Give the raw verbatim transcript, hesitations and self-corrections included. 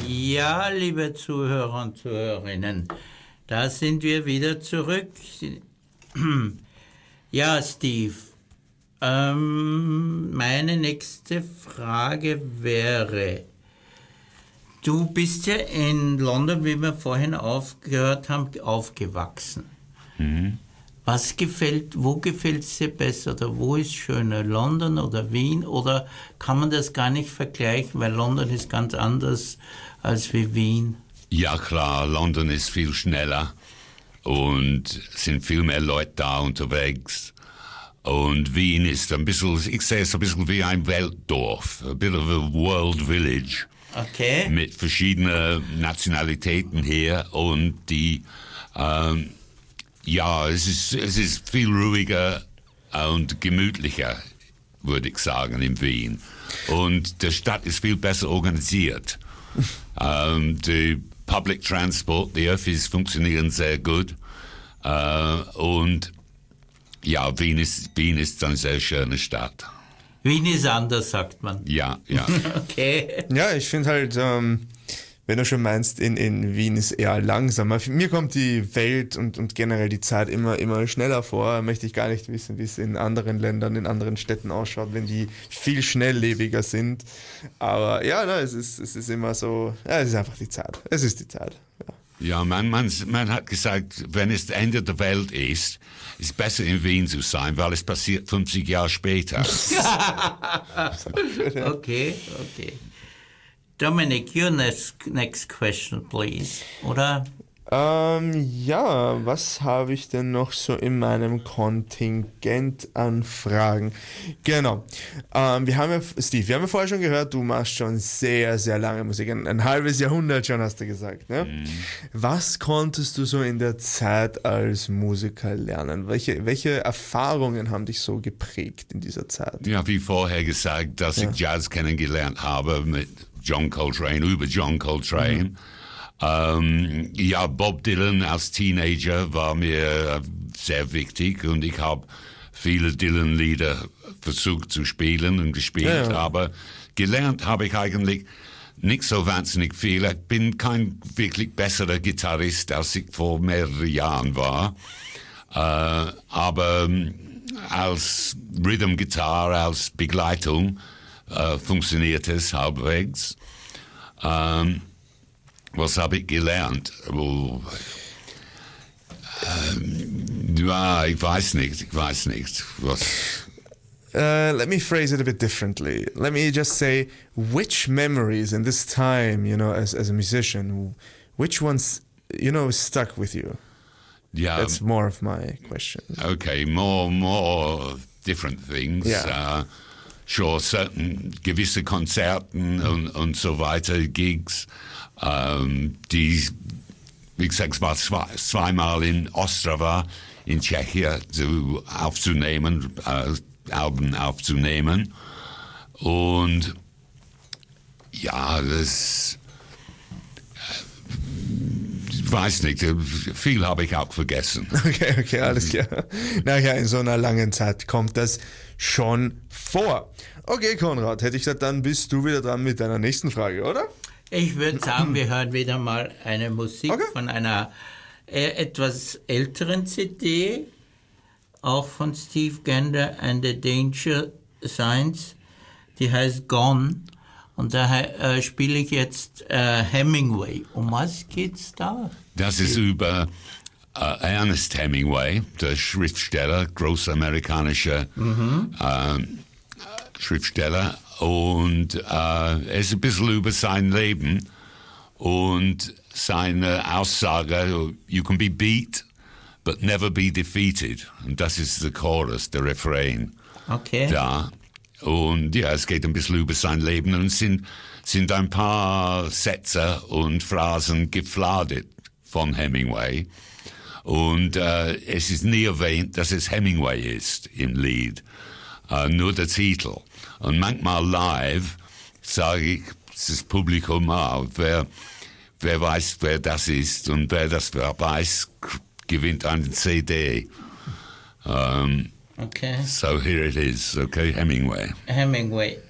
Ja, liebe Zuhörer und Zuhörerinnen, da sind wir wieder zurück. Ja, Steve, ähm, meine nächste Frage wäre, du bist ja in London, wie wir vorhin aufgehört haben, aufgewachsen. Mhm. Was gefällt, wo gefällt es dir besser oder wo ist schöner, London oder Wien, oder kann man das gar nicht vergleichen, weil London ist ganz anders als wie Wien? Ja klar, London ist viel schneller und sind viel mehr Leute da unterwegs. Und Wien ist ein bisschen, ich sehe es ein bisschen wie ein Weltdorf, a bit of a world village. Okay. Mit verschiedenen Nationalitäten hier und die, ähm, ja, es ist, es ist viel ruhiger und gemütlicher, würde ich sagen, in Wien. Und die Stadt ist viel besser organisiert. ähm, die Public Transport, die Öffis funktionieren sehr gut. Äh, und ja, Wien ist, Wien ist eine sehr schöne Stadt. Wien ist anders, sagt man. Ja, ja. Okay. Ja, ich finde halt, ähm, wenn du schon meinst, in, in Wien ist eher langsamer. Mir kommt die Welt und, und generell die Zeit immer, immer schneller vor. Möchte ich gar nicht wissen, wie es in anderen Ländern, in anderen Städten ausschaut, wenn die viel schnelllebiger sind. Aber ja, na, es ist, es ist immer so, ja, es ist einfach die Zeit. Es ist die Zeit. Ja. Ja, man, man, man hat gesagt, wenn es das Ende der Welt ist, ist besser in Wien zu sein, weil es passiert fünfzig Jahre später. Okay, okay. Dominic, your next, next question, please. Oder? Ähm, ja, was habe ich denn noch so in meinem Kontingent an Fragen? Genau. Ähm, wir haben ja, Steve, wir haben ja vorher schon gehört, du machst schon sehr, sehr lange Musik. Ein, ein halbes Jahrhundert schon, hast du gesagt. Ne? Mhm. Was konntest du so in der Zeit als Musiker lernen? Welche, welche Erfahrungen haben dich so geprägt in dieser Zeit? Ja, wie vorher gesagt, dass ja. ich Jazz kennengelernt habe mit John Coltrane, über John Coltrane. Mhm. Ähm, ja, Bob Dylan als Teenager war mir sehr wichtig und ich habe viele Dylan-Lieder versucht zu spielen und gespielt, ja, ja. aber gelernt habe ich eigentlich nicht so wahnsinnig viel. Ich bin kein wirklich besserer Gitarrist, als ich vor mehreren Jahren war, äh, aber als Rhythm-Gitarre, als Begleitung äh, funktioniert es halbwegs. Ähm, Was habe ich gelernt? Oh, ähm, ja, ich weiß nicht, ich weiß nicht. Was? Uh, let me phrase it a bit differently. Let me just say, which memories in this time, you know, as, as a musician, which ones, you know, stuck with you? Yeah. That's more of my question. Okay, more, more different things. Yeah. Uh, sure, certain gewisse Konzerten und, und so weiter, Gigs, ähm, die, wie gesagt, es war zwei, zweimal in Ostrava in Tschechien zu, aufzunehmen, äh, Alben aufzunehmen. Und ja, das, ich weiß nicht, viel habe ich auch vergessen. Okay, okay, alles klar. Naja, in so einer langen Zeit kommt das schon vor. Okay, Konrad, hätte ich gesagt, dann bist du wieder dran mit deiner nächsten Frage, oder? Ich würde sagen, wir hören wieder mal eine Musik okay. von einer äh, etwas älteren C D, auch von Steve Gander and the Danger Signs, die heißt Gone, und da äh, spiele ich jetzt äh, Hemingway. Um was geht's da? Das ist über äh, Ernest Hemingway, der Schriftsteller, großer amerikanischer mhm. äh, Schriftsteller, und äh, er ist ein bisschen über sein Leben und seine Aussage, you can be beat, but never be defeated. Und das ist der Chorus, der Refrain. Okay. Da. Und ja, es geht ein bisschen über sein Leben und es sind, sind ein paar Sätze und Phrasen gefladet von Hemingway. Und äh, es ist nie erwähnt, dass es Hemingway ist im Lied. Äh, nur der Titel. Und manchmal live sage ich das Publikum auch, wer, wer weiß, wer das ist, und wer das weiß, gewinnt eine C D. Um, okay. So here it is, okay, Hemingway. Hemingway.